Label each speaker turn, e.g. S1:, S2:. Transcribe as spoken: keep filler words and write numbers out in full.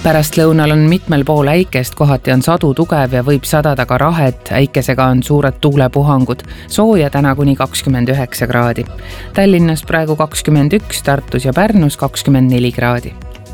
S1: Pärast lõunal on mitmel pool äikest, kohati on sadu tugev ja võib sadada ka rahet, äikesega on suured tuulepuhangud, sooja täna kuni kakskümmend üheksa kraadi. Tallinnas praegu kakskümmend üks, Tartus ja Pärnus kakskümmend neli kraadi.